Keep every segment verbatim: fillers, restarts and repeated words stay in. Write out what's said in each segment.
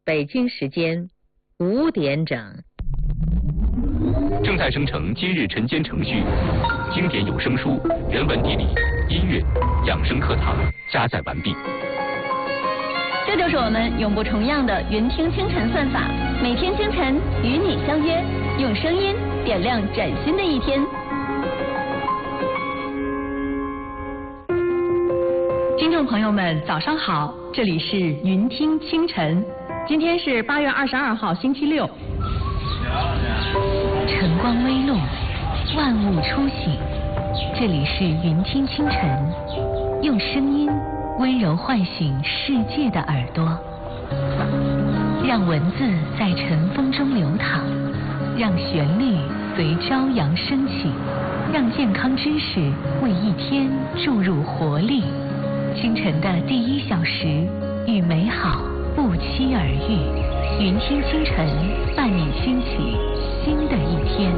北京时间五点整。 正在生成今日晨间程序，经典有声书、人文地理、音乐、养生课堂加载完毕。 这就是我们永不重样的云听清晨算法，每天清晨与你相约，用声音点亮崭新的一天。 听众朋友们，早上好，这里是云听清晨，今天是八月二十二号，星期六。 晨光微露，万物初醒，这里是云听清晨，用声音温柔唤醒世界的耳朵，让文字在晨风中流淌，让旋律随朝阳升起，让健康知识为一天注入活力。清晨的第一小时，与美好不期而遇，云听清晨，伴你兴起新的一天。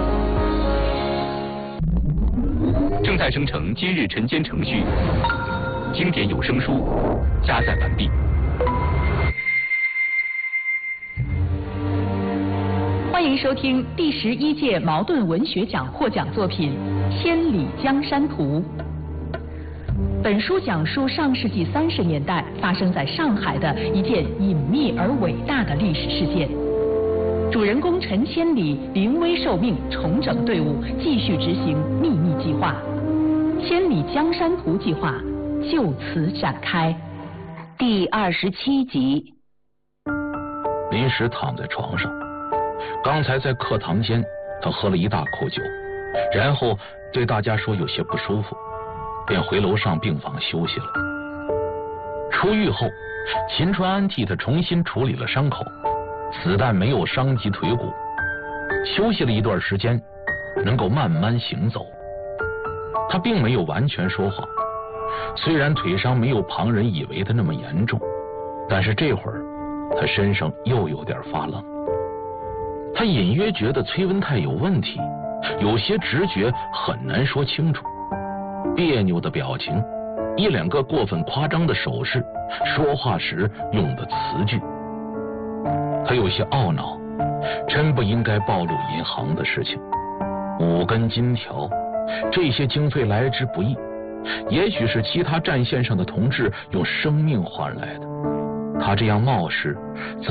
正在生成今日晨间程序，经典有声书加载完毕。 欢迎收听第十一届茅盾文学奖获奖作品《千里江山图》。本书讲述上世纪三十年代发生在上海的一件隐秘而伟大的历史事件。主人公陈千里临危受命，重整队伍，继续执行秘密计划。千里江山图计划就此展开。 第二十七集。 临时躺在床上，刚才在课堂间，他喝了一大口酒，然后对大家说有些不舒服，便回楼上病房休息了。出狱后，秦川安替他重新处理了伤口，子弹没有伤及腿骨，休息了一段时间，能够慢慢行走。他并没有完全说谎，虽然腿伤没有旁人以为的那么严重，但是这会儿他身上又有点发冷。他隐约觉得崔文泰有问题，有些直觉很难说清楚。别扭的表情，一两个过分夸张的手势，说话时用的词句。他有些懊恼，真不应该暴露银行的事情。五根金条，这些经费来之不易，也许是其他战线上的同志用生命换来的。他这样冒失